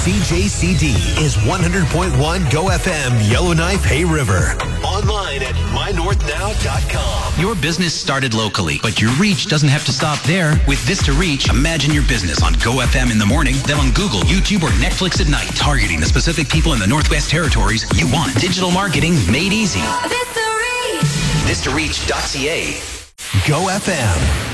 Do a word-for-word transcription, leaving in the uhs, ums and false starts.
C J C D is one hundred point one Go F M Yellowknife Hay River. Online at my north now dot com. Your business started locally, but your reach doesn't have to stop there. With Vista Reach, imagine your business on Go F M in the morning, then on Google, YouTube, or Netflix at night, targeting the specific people in the Northwest Territories you want. Digital marketing made easy. Vista Reach. Vista Reach dot C A. Go F M.